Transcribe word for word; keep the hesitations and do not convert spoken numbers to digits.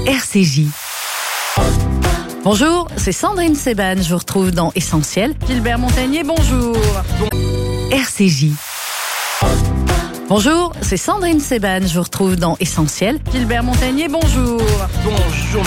R C J. Bonjour, c'est Sandrine Seban, je vous retrouve dans Essentiel. Gilbert Montagnier, bonjour. R C J. Bonjour, c'est Sandrine Seban, je vous retrouve dans Essentiel. Gilbert Montagnier, bonjour. Bonjour.